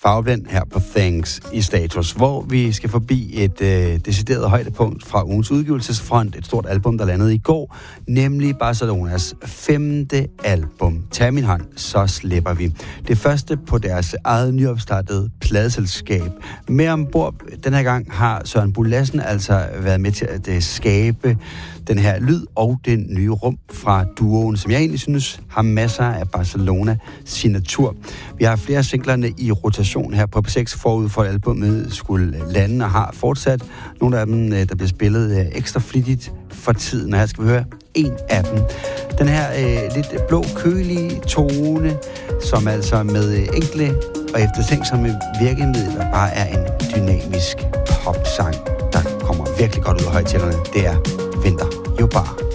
Farveblind her på Thanks i Status, hvor vi skal forbi et decideret højdepunkt fra ugens udgivelsesfront, et stort album, der landede i går, nemlig Barcelonas 5. album. Tag min hånd, så slipper vi. Det første på deres eget nyopstartede pladeselskab. Med ombord den her gang har Søren Buhl Lassen altså været med til at skabe den her lyd og den nye rum fra duoen, som jeg egentlig synes har masser af Barcelona-signatur. Vi har flere singlerne i rotation her på P6 forud for albumet skulle lande og har fortsat. Nogle af dem, der bliver spillet ekstra flittigt for tiden, og her skal vi høre en af dem. Den her lidt blå, kølige tone, som altså med enkle og eftertænksomme virkemidler bare er en dynamisk popsang, der kommer virkelig godt ud af højtalerne. Det er Vinter jo bare.